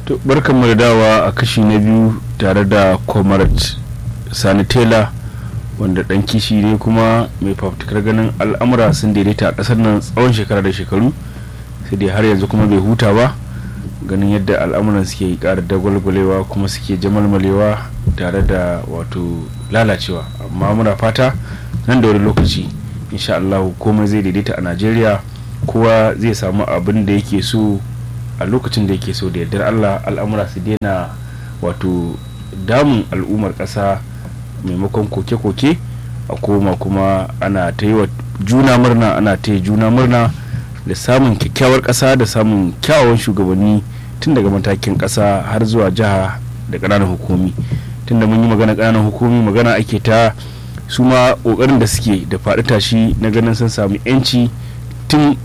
To barkanmu da dawa a kashi na biyu tare da Comrade Sani Tela, wanda dan kishi ne kuma mai fafutukar ganin al'amura sun daidaita a kasar nan tsawon shekara da shekaru, sai dai har yanzu kuma bai huta ba ganin yadda al'amuran suke ƙara dagwalgwalewa kuma suke jamalmalewa tare da wato lalacewa. Amma muna fata nan da wani lokaci insha Allah komai zai daidaita a Najeriya, kowa zai samu abin da yake so a lokacin da yake so da yardar Allah. Al'amura su daina wato damun al'ummar ƙasa, maimakon koke-koke a koma kuma ana ta yi wa juna murna, ana ta yi juna murna da samun kyakkyawar ƙasa da samun kyawawan shugabanni tun daga matakin ƙasa har zuwa jiha da ƙananan hukumi. Tun da mun yi magana ƙananan hukumi, magana ake ta su ma ƙoƙarin da suke da faɗi tashi na ganin sun samu 'yanci tun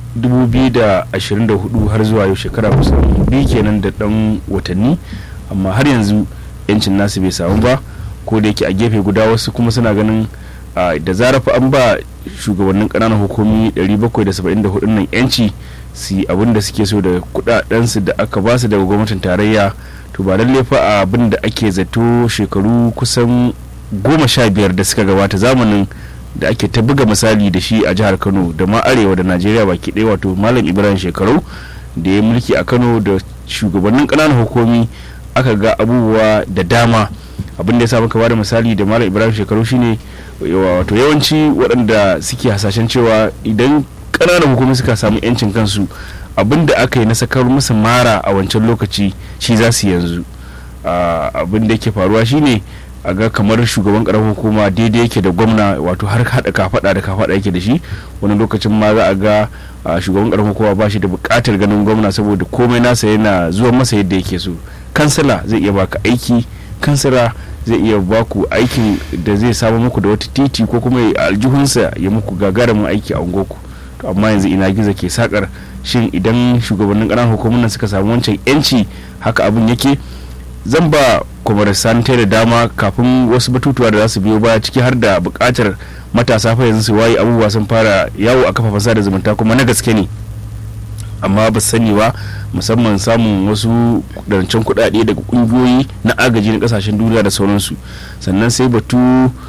2024 har zuwa yau, shekara kusan biyu kenan da ɗan watanni, amma har yanzu 'yancin nasu bai samu ba. Ko da yake a gefe guda wasu kuma suna ganin da zarar an ba shugabannin ƙananan hukumi 774 nan 'yanci su yi abin da suke so da kudadensu da aka ba su daga gwamnatin tarayya, to ba lalle fa abin da ake zato shekaru kusan 15 da suka gabata, zamanin da ake ta buga misali da shi a jihar Kano da ma arewa da Najeriya baki ɗaya, wato Malam Ibrahim Shekarau da ya mulki a Kano da shugabannin ƙananan hukumi, aka ga abubuwa da dama. Abin da ya sa muka bada misali da Malam Ibrahim Shekarau shine wato yawanci waɗanda suke hasashen cewa idan ƙananan hukumi suka samu 'yancin kansu, abin da aka yi na sakar musu mara a wancan lokaci shi za su yanzu. Abin da yake faruwa shine a ga kamar shugaban karamar hukuma daidai yake da gwamna, wato har hada kafada da kafada yake da shi. Wani lokacin ma za a ga shugaban karamar hukuma ba shi da bukatar ganin gwamna saboda komai nasa yana zuwa masa yadda yake so. Kansila zai iya baka aiki, kansila zai iya baku aikin da zai samu muku da wata titi ko kuma aljihunsa ya muku gagarumin aiki a ungoku. To amma yanzu ina gizo ke sakar, shin idan shugabannin ƙananan hukumomin suka samu wancan 'yanci haka abin yake? Zan ba Comrade Sani da dama kafin wasu batutuwa da za su biyo baya, ciki har da bukatar matasa fa yanzu su waye, abubuwa sun fara yawo a kafafen sada zumunta kuma na gaske ne, amma ba sani ba, musamman samun wasu rancen kuɗaɗe daga ƙungiyoyi na agaji na ƙasashen duniya da sauransu. Sannan sai batu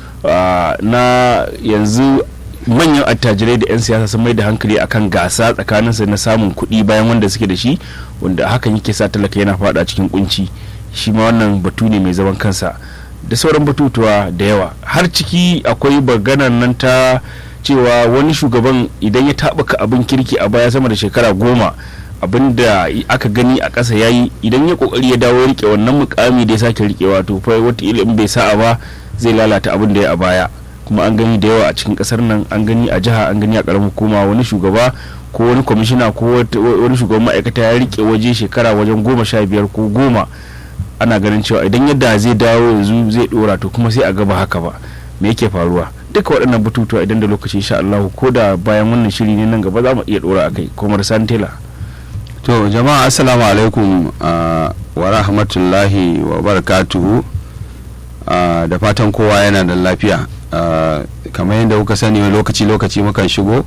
na yanzu manyan attajirai da 'yan siyasa sun mai da hankali akan gasa tsakaninsu na samun kuɗi bayan wanda suke da shi, wanda hakan yake sa talaka yana faɗa cikin kunci. Shi ma wannan batu ne mai zaman kansa, da sauran batutuwa da yawa. Har ciki akwai maganar nan ta cewa wani shugaban idan ya taɓuka abin kirki a baya sama da shekara 10, abin da aka gani a ƙasa yayi, idan ya kokari ya dawo rike wannan mukami da ya sake rikewa, to fa wata in bai sa'a ba zai lalata abin da ya a baya. Kuma an gani da yawa a cikin ƙasar nan, an gani a jiha, an gani a ƙaramin hukuma, wani shugaba ko wani kwamishina ko wani shugaban ma'aikata ya rike waje shekara wajen 15 ko 10, ana ganin cewa idan yadda zai dawo yanzu zai dora, to kuma sai a gaba haka ba. Me yake faruwa? Duka waɗannan batutuwa idan da lokaci insha Allah, ko da bayan wannan shiri ne nan gaba za mu iya dora akai. Comrade Sani Tela. To jama'a assalamu alaikum wa rahmatullahi wa barakatuhu. Da fatan kowa yana da lafiya. Kamar yadda kuka sani lokaci mukan shigo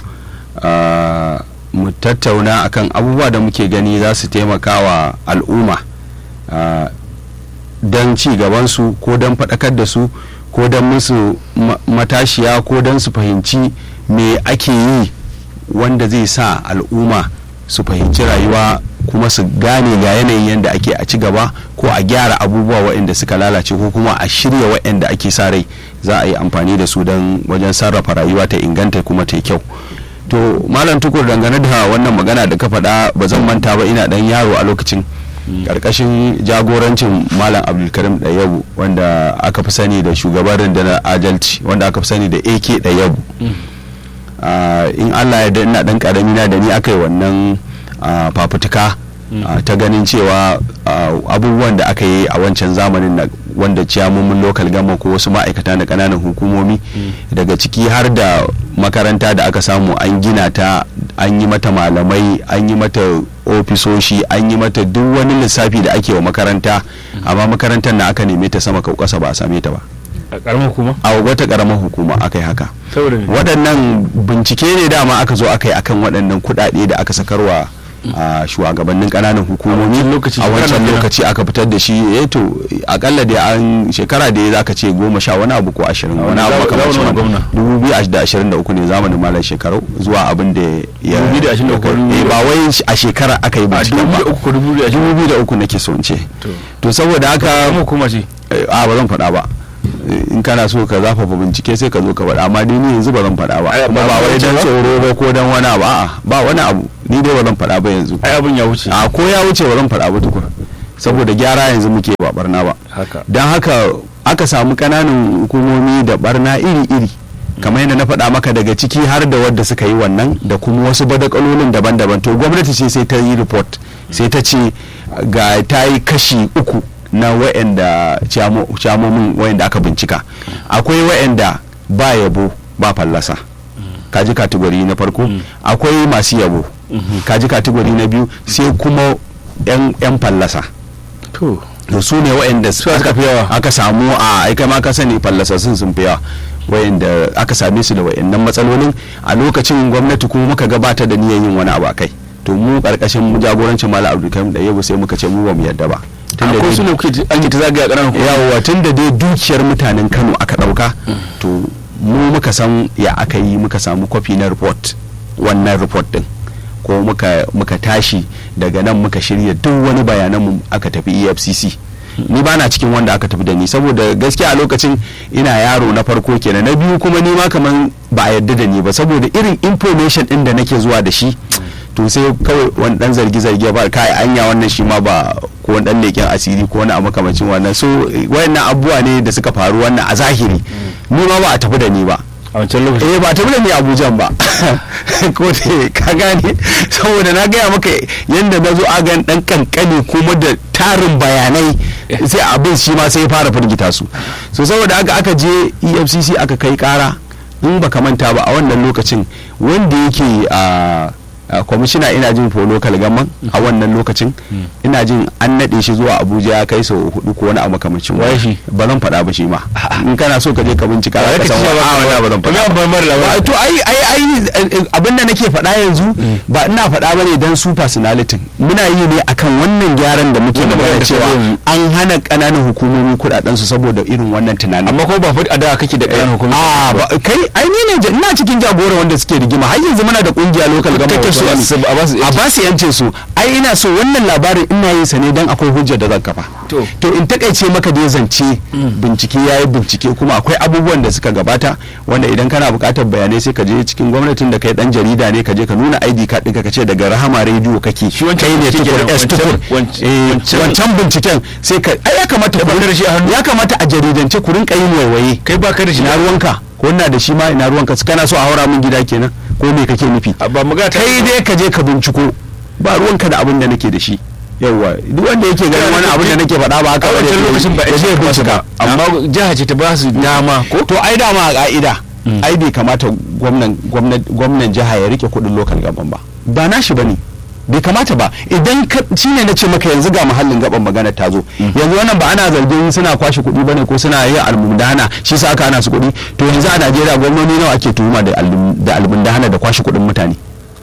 mu tattauna akan abubuwa da muke gani za su taimaka wa al'umma don ci gabansu, ko don faɗakar da su, ko don musu matashiya, ko don su fahimci me ake yi wanda zai sa al'umma su fahimci rayuwa kuma su gane ga yanayin yadda ake a ci gaba, ko a gyara abubuwa waɗanda suka lalace, ko kuma a shirya waɗanda ake sa rai za a yi amfani da su don wajen sarrafa rayuwa ta inganta kuma ta kyau. To Malam Tukur, dangane da wannan magana da ka faɗa, ba zan manta ba ina ɗan yaro a lokacin, karkashin jagorancin Malam Abdulkarim Ɗayyabu, wanda aka fi sani da shugaban rundunar adalci, wanda aka fi sani da AK Ɗayyabu. In Allah ya da ina dan karami na da ni aka yi wannan fafutuka ta ganin cewa abubuwan da aka yi a wancan zamanin na wanda ciyamomin local gama ko wasu ma'aikata na kananan hukumomi, daga ciki har da makaranta da aka samu an gina ta, an yi mata malamai, an yi mata ofisoshi, an yi mata duk wani lissafi da ake wa makaranta, amma makarantar na aka neme ta sama kasa ba a same ta ba. A karamar hukuma? A wata karamar hukuma aka yi haka. Waɗannan bincike ne dama aka zo aka yi akan waɗannan kuɗaɗe da aka sakarwa a shugabannin kananan hukumomi a wancan lokaci aka fitar da shi to akalla da an shekara da ya zaka ce 10 wani abu ko 20 wani abu makamacin 2023 ne zamanin malam shekaru zuwa abin da ya 2023 ba wai a shekara aka yi binciken ba 2003 nake so in ce to saboda haka hukuma ce a ba zan faɗa ba in kana so ka zafafa bincike sai ka zo ka faɗa amma dai ni yanzu ba zan faɗa ba kuma ba wai dan tsoro ba ko dan wani abu a'a ba wani abu ni dai ba zan faɗa ba yanzu ai abin ya wuce a ko ya wuce ba zan faɗa ba tukun saboda gyara yanzu muke ba barna ba dan haka aka samu kananan hukumomi da barna iri-iri kamar yadda na faɗa maka daga ciki har da wadda suka yi wannan da kuma wasu badakalolin daban-daban to gwamnati ce sai ta yi report sai ta ce ga ta yi kashi 3 na wa'anda camomin wa'anda aka bincika akwai wa'anda ba yabo ba fallasa kaji kategori na farko akwai masu yabo kaji kategori na biyu sai kuma yan fallasa to su ne wa'anda aka samu a aika ma ka sani fallasa sun fi yawa wa'anda aka same su da wa'annan matsalolin a lokacin gwamnati kuma muka gabata da niyyar yin wani abu akai to mu karkashin jagorancin Malam Abdulkarim da yabo sai muka ce mu ba mu yarda ba akwai su ne an yi ta zagaya ƙananan yawa tun da dai dukiyar mutanen Kano aka ɗauka to mu muka san ya aka yi muka samu kwafi na report wannan report din ko muka tashi daga nan muka shirya duk wani bayananmu aka tafi EFCC ni ba na cikin wanda aka tafi da ni saboda gaskiya a lokacin ina yaro na farko kenan na biyu kuma ni ma kaman ba a yarda da ni ba saboda irin information din da nake zuwa da shi to sai kawai wani dan zargi-zargi ba kai anya wannan shi ma ba ko wani dan leken asiri ko wani makamacin wannan so wayannan abubuwa ne da suka faru wannan a zahiri ni ma ba a tafi da ni ba a wancan lokacin ba a tafi da ni Abuja ba ko te ka gane saboda na gaya maka yanda na zo agan dan kankani kuma da tarin bayanai sai abin shi ma sai fara firgita su so saboda aka je EFCC aka kai kara in baka manta ba a wannan lokacin wanda yake a kwamishina ina jin for local government a wannan lokacin ina jin an nade shi zuwa Abuja ya kai sau 4 ko wani a makamacin waye shi ba zan faɗa ba shi ma in kana so ka je ka bincika ka san ba zan faɗa to ai abin da nake faɗa yanzu ba ina faɗa bane dan su personality muna yi ne akan wannan gyaran da muke magana cewa an hana kananan hukumomi kudaden su saboda irin wannan tunanin amma ko ba fa da kake da kananan hukumomi kai ai ni ne ina cikin jagora wanda suke rigima har yanzu muna da kungiya local government a ba su yancin su ai ina so wannan labarin ina yin sa ne dan akwai hujjar da zan kafa to in takaice maka da zance bincike yayi bincike kuma akwai abubuwan da suka gabata wanda idan kana buƙatar bayanai sai ka je cikin gwamnatin da kai dan jarida ne ka je ka nuna ID card ɗinka ka ce daga Rahama Radio kake kai ne wancan binciken sai ka ai ya kamata a jaridance ku rinka yin waiwaye kai ba ka da shi na ruwanka ko ina da shi ma ina ruwanka kana so a haura min gida kenan ko me kake nufi kai dai ka je ka binciko ba ruwanka da abin da nake da shi yawa duk wanda yake ganin wani abin da nake faɗa ba haka ba da lokacin ba zai bincika amma jiha ce ta ba su dama ko to ai dama a ka'ida ai bai kamata gwamnan jiha ya rike kuɗin local gaban ba nashi bane bai kamata ba idan shine na ce maka yanzu ga mahallin gaban magana ta zo yanzu wannan ba ana zargin suna kwashe kuɗi bane ko suna yin almundahana shi sa aka hana su kuɗi to yanzu a Najeriya gwamnoni nawa ake tuhuma da almundahana da kwashe kuɗin mutane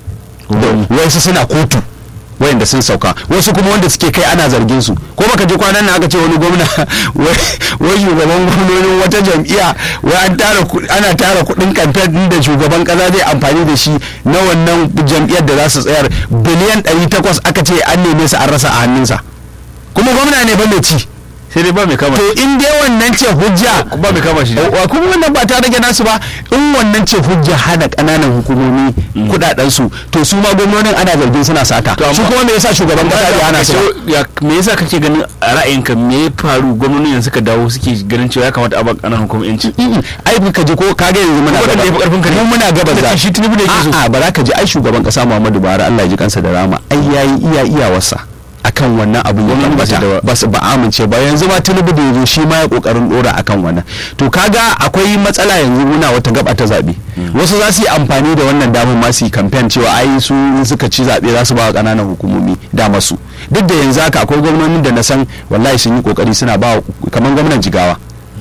wasu suna kotu wayanda sun sauka wasu kuma wanda suke kai ana zargin su ko baka je kwanan nan aka ce wani gwamna wai shugaban gwamnonin wata jam'iyya wai ana tara kudin kamfen da shugaban kasa zai amfani da shi na wannan jam'iyyar da za su tsayar biliyan 800 aka ce an neme su an rasa a hannunsa kuma gwamna ne ba mai ci sai dai ba mai kama to in dai wannan ce hujja ba mai kama shi kuma wannan ba ta rage nasu ba in wannan ce hujja hana kananan hukumomi kudaden su to su ma gwamnonin ana zargin suna sata su kuma me yasa shugaban kasa ya hana su me yasa kake ganin a ra'ayinka me ya faru gwamnonin yanzu suka dawo suke ganin cewa ya kamata a ba kananan hukumomi yanci ai ka ji ko kaga yanzu muna gaba za shi Tinubu da yake so a ba za ka ji ai shugaban kasa Muhammadu Buhari Allah ya ji kansa da rama ai yayi iyawarsa akan wannan abu ba su ba amince ba yanzu ma Tinubu da yazo shi ma ya kokarin dora akan wannan to kaga akwai matsala yanzu muna wata gaba ta zabe wasu za su yi amfani da wannan damar ma su yi campaign cewa ai su suka ci zabe za su ba wa kananan hukumomi dama su duk da yanzu haka akwai gwamnonin da na san wallahi sun yi kokari suna ba kamar gwamnan Jigawa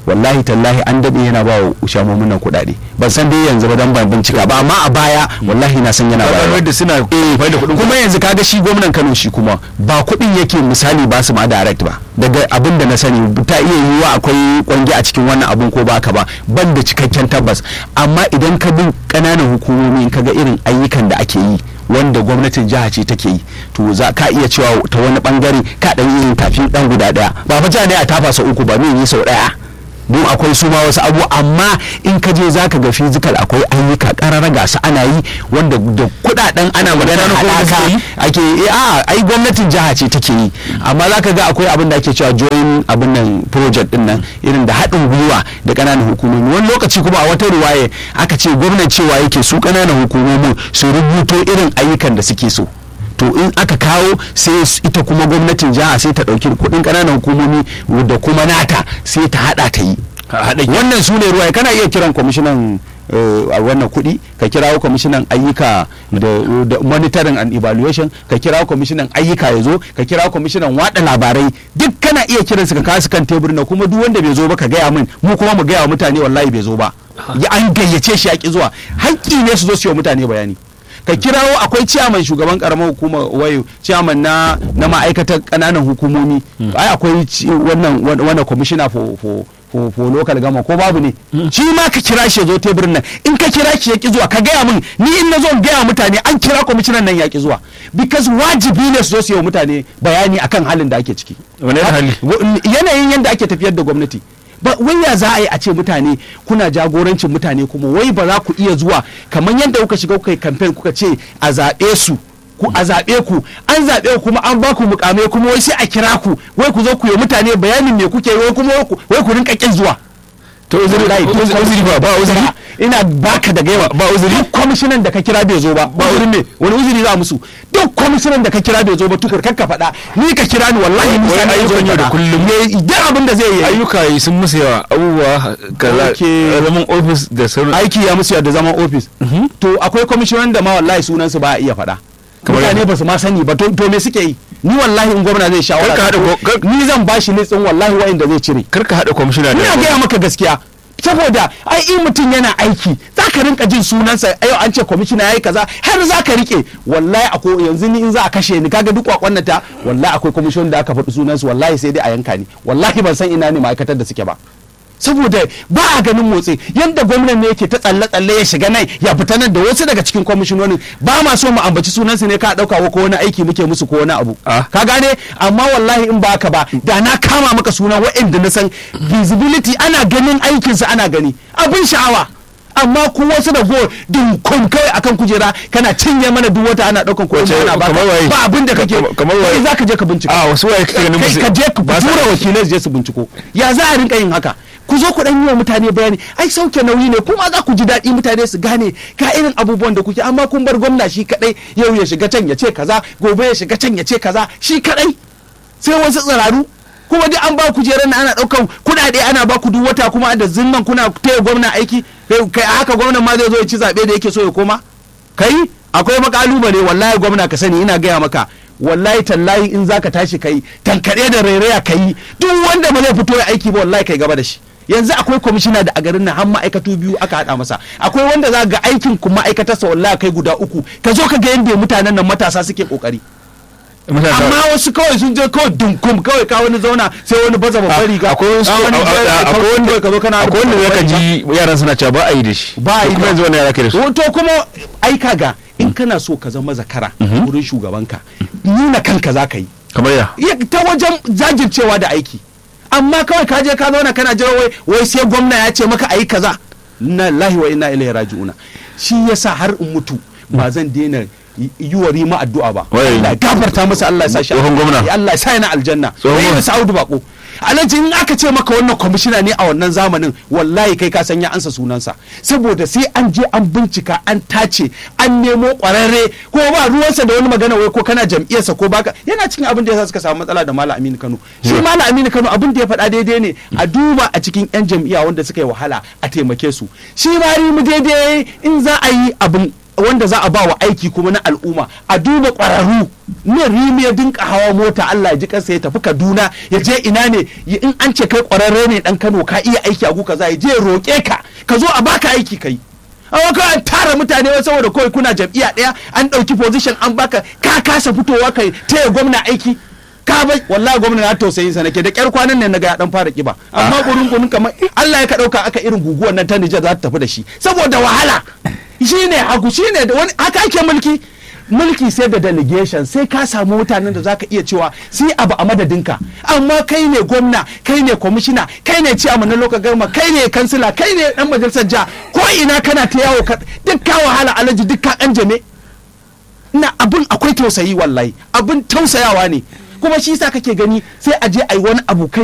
wallahi tallahi an daɗe yana ba wa shamomin nan kuɗaɗe ban san dai yanzu ba dan ban bincika ba amma a baya wallahi na san yana ba da suna bai da kuɗin kuma yanzu kaga shi gwamnan Kano shi kuma ba kuɗin yake misali ba su ma direct ba daga abin da na sani ta iya yiwuwa akwai kwangi a cikin wannan abun ko baka ba ban da cikakken tabbas amma idan ka bin ƙananan hukumomi ka ga irin ayyukan da ake yi wanda gwamnatin jiha ce take yi to za ka iya cewa ta wani bangare ka dan yin kafin dan guda daya ba fa jiha ne a tafa sau uku ba ne yi sau daya don akwai su ma wasu abu amma in ka je zaka ga physical akwai ayyuka karara ga su ana yi wanda da kudaden ana magana halaka ake ai gwamnatin jiha ce take yi amma zaka ga akwai abin da ake cewa join abin nan project din nan irin da haɗin gwiwa da ƙananan hukumomi wani lokaci kuma a wata ruwaye aka ce gwamnati cewa yake su ƙananan hukumomin su rubuto irin ayyukan da suke so to in aka kawo sai ita kuma gwamnatin jiha sai ta ɗauki kuɗin ƙananan hukumomi da kuma nata sai ta haɗa ta yi wannan su ne ruwa kana iya kiran kwamishinan a wannan kuɗi ka kirawo kwamishinan ayyuka da monitoring and evaluation ka kirawo kwamishinan ayyuka ya zo ka kirawo kwamishinan wada labarai duk kana iya kiran su ka kasu kan tebur na kuma duk wanda bai zo ba ka gaya min mu kuma mu gaya wa mutane wallahi bai zo ba ya an gayyace shi ya ki zuwa haƙƙi ne su zo su yi wa mutane bayani ka kirawo akwai ciyaman shugaban karamar hukumar wayo ciyaman na ma'aikatar kananan hukumomi ai akwai wannan commissioner for local gama ko babu ne shi ma ka kira shi zo teburin nan in ka kira shi ya ki zuwa ka gaya min ni in na zo gaya mutane an kira commissioner nan ya ki zuwa because wajibi ne su zo su yi wa mutane bayani akan halin da ake ciki yanayin yadda ake tafiyar da gwamnati ba wai ya za a yi a ce mutane kuna jagorancin mutane kuma wai ba za ku iya zuwa kamar yadda kuka shiga kuka yi campaign kuka ce a zaɓe su ku a zaɓe ku an zaɓe ku kuma an ba ku mukamai kuma wai sai a kira ku wai ku zo ku yi mutane bayanin me kuke wai kuma wai ku rinka kin zuwa to uzuri ba uzuri ina baka da gaiwa ba uzuri duk kwamishinan da ka kira bai zo ba uzuri ne wani uzuri za musu duk kwamishinan da ka kira bai zo ba tukur kakka faɗa ni ka kira ni wallahi ni sai ayyukan yau da kullum ne idan abin da zai yi ayyuka sun musu yawa abubuwa kaza zaman office da sauran aiki ya musu yawa da zaman office to akwai kwamishinan da ma wallahi sunan su ba a iya faɗa mutane ba su ma sani ba to me suke yi ni wallahi in gwamna zai shawara ni zan bashi litsin wallahi wa'inda zai cire karka hada kwamishina ina gaya maka gaskiya saboda ai in mutum yana aiki zaka rinka jin sunansa ayo an ce kwamishina yayi kaza har zaka rike wallahi akwai yanzu ni in za a kashe ni kaga duk kwakwannata wallahi akwai kwamishin da aka faɗi sunansu wallahi sai dai a yanka ni wallahi ban san ina ne ma'aikatar da suke ba saboda ba a ganin motsi yadda gwamnan ne yake ta tsalle-tsalle ya shiga nan ya fita nan da wasu daga cikin kwamishinonin ba ma so mu ambaci sunansu ne ka dauka ko wani aiki muke musu ko wani abu ka gane amma wallahi in ba haka ba da na kama maka sunan wa'anda na san visibility ana ganin aikinsu ana gani abin sha'awa amma ku wasu da go dinkum kai akan kujera kana cinye mana duk wata ana daukan ko ana ba abin da kake kamar wai zaka je ka binciko wasu waye kake ganin musu ka je ka tura wakilai je su binciko ya za a rinka yin haka ku zo ku dan yi wa mutane bayani ai sauke nauyi ne kuma za ku ji daɗi mutane su gane ga irin abubuwan da kuke amma kun bar gwamna shi kadai yau ya shiga can ya ce kaza gobe ya shiga can ya ce kaza shi kadai sai wasu tsiraru kuma duk an ba ku jeran ana daukan kudade ana ba ku duk wata kuma da zimman kuna taya gwamna aiki kai haka gwamnan ma zai zo ya ci zabe da yake so ya koma kai akwai makalubale wallahi gwamna ka sani ina gaya maka wallahi tallahi in zaka tashi kai tankade da rairaya kai duk wanda ba zai fito ya aiki ba wallahi kai gaba da shi yanzu akwai kwamishina da a garin nan har ma'aikatu biyu aka hada masa akwai wanda za ga aikin kuma ma'aikatarsa wallahi kai guda uku ka zo ka ga yadda mutanen nan matasa suke kokari amma wasu kawai sun je kawai dunkum kawai ka wani zauna sai wani baza babbar riga akwai wanda zaka ji yaran suna cewa ba a yi da shi ba a yi kuma yanzu wani yara kai da su to kuma ai kaga in kana so ka zama zakara wurin shugabanka nuna kanka za ka yi kamar ya ta wajen jajircewa da aiki amma kawai ka je ka zauna kana jira wai sai gwamna ya ce maka ayi kaza inna lillahi wa inna ilaihi raji'una shi yasa har in mutu ba zan daina yi wa rima addu'a ba Allah ya gafarta masa Allah ya sa shi Allah ya sa yana aljanna sai Sa'udu Bako alhaji in aka ce maka wannan kwamishina ne a wannan zamanin wallahi kai ka san ya ansa sunansa saboda sai an je an bincika an tace an nemo kwararre ko ba ruwansa da wani magana wai ko kana jam'iyyarsa ko baka yana cikin abin da yasa suka samu matsala da Malam Aminu Kano shi Malam Aminu Kano abin da ya faɗa daidai ne a duba a cikin yan jam'iyya wanda suka yi wahala a taimake su shi ma mu daidai in za a yi abin wanda za a ba wa aiki kuma na al'umma, a duba ƙwararru. ne rimi ya dinka hawa mota Allah ya ji kansa ya tafi Kaduna ya je ina ne in an ce kai ƙwararre ne dan Kano ka iya aiki a guka za ya je roƙe ka zo a baka aiki kai. Awa ka an tara mutane wai saboda kawai kuna jam'iyya ɗaya an ɗauki position an baka ka kasa fitowa kai taya gwamna aiki. Ka bai wallahi gwamna na tausayin sa nake da kyar kwanan ne naga ya dan fara kiba amma gurun kamar Allah ya ka dauka aka irin guguwar nan ta Nijar za ta tafi da shi saboda wahala. Shine hagu shine da wani haka ake mulki sai da delegation, sai ka samu mutanen da zaka iya cewa sai abu a madadinka, amma kai ne gwamna, kai ne kwamishina, kai ne ciyaman na local government, kai ne kansila, kai ne dan majalisar jiha, ko ina kana ta yawo duk ka wahala alaji duk ka kanjame. Ina abun akwai tausayi wallahi, abun tausayawa ne kuma shi yasa kake gani sai a je ai wani abu kai